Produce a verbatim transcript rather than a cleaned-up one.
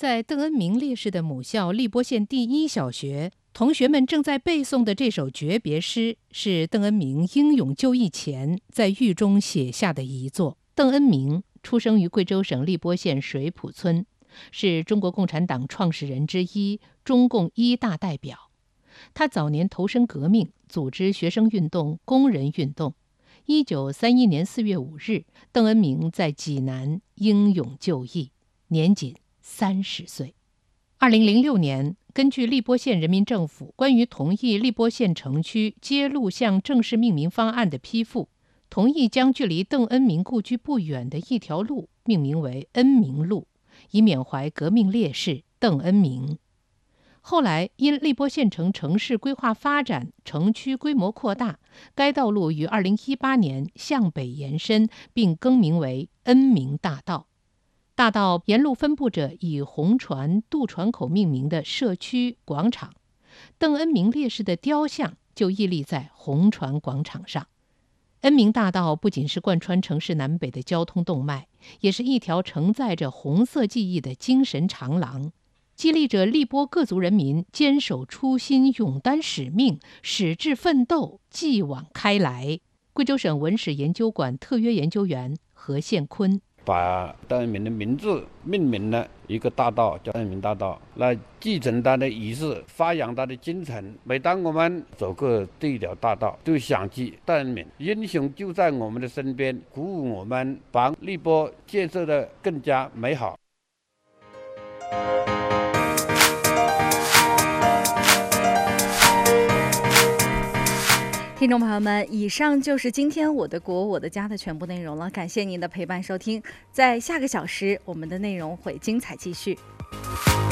在邓恩铭烈士的母校荔波县第一小学，同学们正在背诵的这首诀别诗，是邓恩铭英勇就义前在狱中写下的遗作。邓恩铭出生于贵州省荔波县水浦村，是中国共产党创始人之一，中共一大代表。他早年投身革命，组织学生运动、工人运动。一九三一年四月五日，邓恩铭在济南英勇就义，年仅三十岁。二零零六年，根据荔波县人民政府关于同意荔波县城区街路巷正式命名方案的批复，同意将距离邓恩铭故居不远的一条路命名为恩铭路，以缅怀革命烈士邓恩铭。后来因荔波县城城市规划发展，城区规模扩大，该道路于二零一八年向北延伸，并更名为恩铭大道。大道沿路分布着以红船渡船口命名的社区广场，邓恩铭烈士的雕像就屹立在红船广场上。恩铭大道不仅是贯穿城市南北的交通动脉，也是一条承载着红色记忆的精神长廊，激励着荔波各族人民坚守初心、勇担使命、矢志奋斗、继往开来。贵州省文史研究馆特约研究员何宪坤把邓恩铭的名字命名了一个大道，叫邓恩铭大道，来继承他的仪式，发扬他的精神。每当我们走过这一条大道，就想起邓恩铭，英雄就在我们的身边，鼓舞我们把荔波建设得更加美好。 听众朋友们，以上就是今天我的国我的家的全部内容了，感谢您的陪伴收听。在下个小时，我们的内容会精彩继续。